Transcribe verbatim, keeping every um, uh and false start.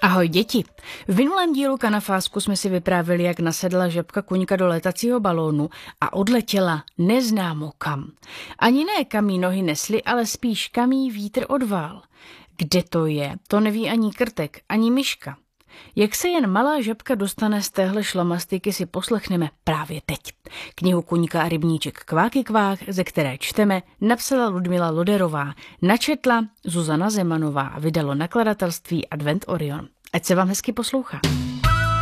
Ahoj děti. V minulém dílu Kanafásku jsme si vyprávěli, jak nasedla žabka Kuňka do letacího balónu a odletěla neznámo kam. Ani ne kam jí nohy nesly, ale spíš kam jí vítr odvál. Kde to je, to neví ani krtek, ani myška. Jak se jen malá žabka dostane z téhle šlamastyky, si poslechneme právě teď. Knihu Kuňka a rybníček Kváky kvák, ze které čteme, napsala Ludmila Loderová, načetla Zuzana Zemanová a vydalo nakladatelství Advent Orion. Ať se vám hezky poslouchá.